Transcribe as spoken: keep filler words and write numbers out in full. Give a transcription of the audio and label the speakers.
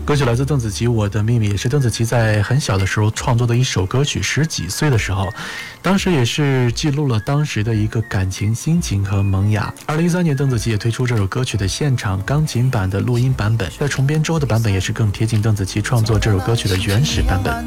Speaker 1: 歌曲来自邓紫棋《我的秘密》，也是邓紫棋在很小的时候创作的一首歌曲，十几岁的时候，当时也是记录了当时的一个感情心情和萌芽。二零一三年邓紫棋也推出这首歌曲的现场钢琴版的录音版本，在重编之后的版本也是更贴近邓紫棋创作这首歌曲的原始版本。